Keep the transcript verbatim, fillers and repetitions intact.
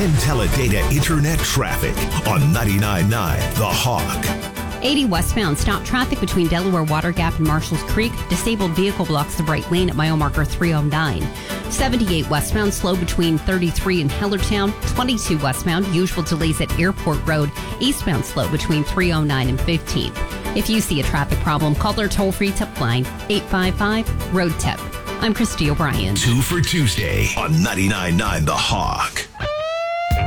Teledata Internet traffic on ninety-nine point nine The Hawk. eighty westbound, stop traffic between Delaware Water Gap and Marshalls Creek. Disabled vehicle blocks the right lane at mile marker three oh nine. seventy-eight westbound, slow between thirty-three and Hellertown. twenty-two westbound, usual delays at Airport Road. Eastbound, slow between three oh nine and fifteenth. If you see a traffic problem, call their toll-free tip line, eight five five, road tip. I'm Christy O'Brien. Two for Tuesday on ninety-nine point nine The Hawk.